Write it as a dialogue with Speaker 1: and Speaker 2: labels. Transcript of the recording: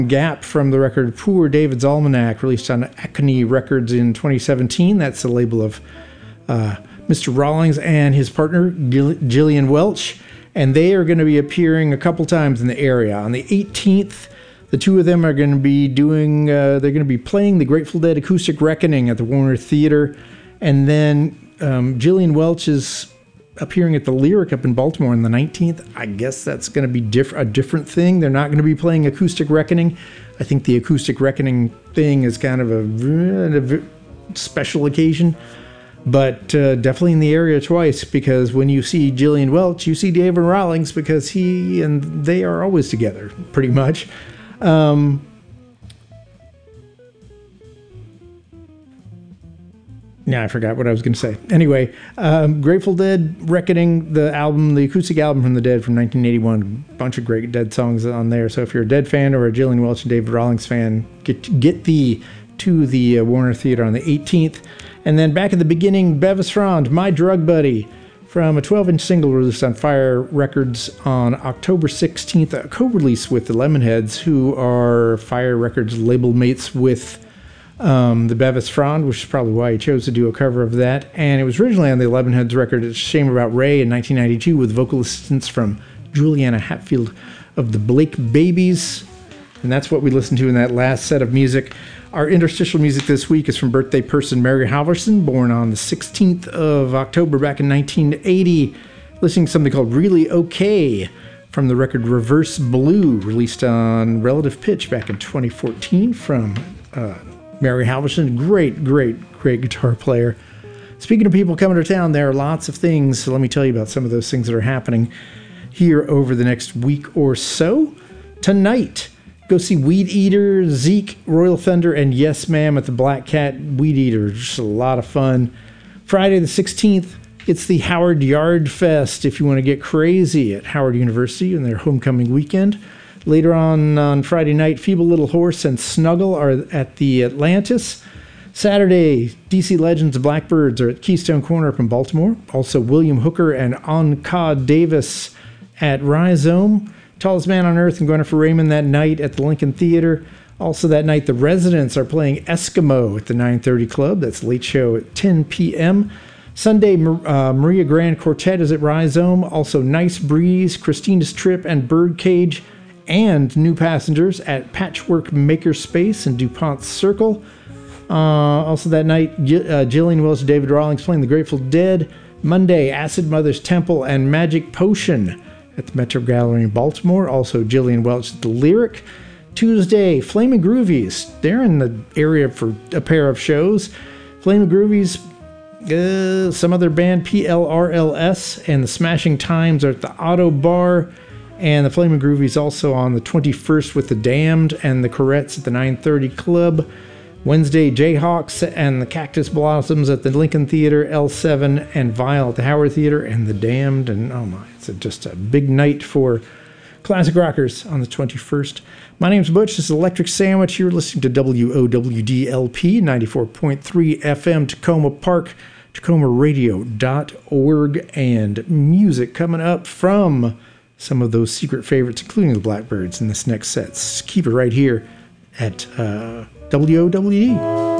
Speaker 1: Gap from the record Poor David's Almanac, released on Acme Records in 2017. That's the label of Mr. Rawlings and his partner, Gillian Welch. And they are going to be appearing a couple times in the area. On the 18th, the two of them are going to be they're going to be playing the Grateful Dead Acoustic Reckoning at the Warner Theater. And then Gillian Welch is appearing at the Lyric up in Baltimore on the 19th. I guess that's going to be a different thing. They're not going to be playing Acoustic Reckoning. I think the Acoustic Reckoning thing is kind of a special occasion, but definitely in the area twice, because when you see Gillian Welch, you see David Rawlings, because he and they are always together, pretty much. Yeah, I forgot what I was going to say. Anyway, Grateful Dead Reckoning, the acoustic album from the Dead from 1981. A bunch of great Dead songs on there. So if you're a Dead fan or a Gillian Welch and David Rawlings fan, get thee to the Warner Theater on the 18th. And then back at the beginning, Bevis Frond, My Drug Buddy, from a 12-inch single released on Fire Records on October 16th. A co-release with the Lemonheads, who are Fire Records label mates with the Bevis Frond, which is probably why he chose to do a cover of that. And it was originally on the Lemonheads record, It's a Shame About Ray, in 1992, with vocal assistance from Juliana Hatfield of the Blake Babies. And that's what we listened to in that last set of music. Our interstitial music this week is from birthday person Mary Halverson, born on the 16th of October back in 1980. Listening to something called Really Okay from the record Reverse Blue, released on Relative Pitch back in 2014 from Mary Halverson. Great guitar player. Speaking of people coming to town, there are lots of things. So let me tell you about some of those things that are happening here over the next week or so. Tonight, go see Weed Eater, Zeke, Royal Thunder, and Yes Ma'am at the Black Cat Weed Eater. Just a lot of fun. Friday the 16th, it's the Howard Yard Fest, if you want to get crazy, at Howard University in their homecoming weekend. Later on Friday night, Feeble Little Horse and Snuggle are at the Atlantis. Saturday, DC Legends Blackbirds are at Keystone Corner up in Baltimore. Also, William Hooker and Oncod Davis at Rhizome. Tallest Man on Earth and Jennifer Raymond that night at the Lincoln Theater. Also that night, the Residents are playing Eskimo at the 9:30 Club. That's late show at 10 p.m. Sunday, Maria Grand Quartet is at Rhizome. Also, Nice Breeze, Christina's Trip, and Birdcage, and New Passengers at Patchwork Makerspace in DuPont Circle. Also that night, Gillian Welch and David Rawlings playing the Grateful Dead. Monday, Acid Mother's Temple and Magic Potion at the Metro Gallery in Baltimore. Also, Gillian Welch at the Lyric. Tuesday, Flamin' Groovies. They're in the area for a pair of shows. Flamin' Groovies, some other band, PLRLS, and the Smashing Times are at the Auto Bar. And the Flamin' Groovies also on the 21st with the Damned and the Corettes at the 9:30 Club. Wednesday, Jayhawks and the Cactus Blossoms at the Lincoln Theater, L7 and Vile at the Howard Theater, and the Damned. And oh my, it's just a big night for classic rockers on the 21st. My name's Butch. This is Electric Sandwich. You're listening to WOWDLP 94.3 FM, Tacoma Park, TacomaRadio.org, and music coming up from some of those secret favorites, including the Blackbirds, in this next set. Keep it right here at WOWD.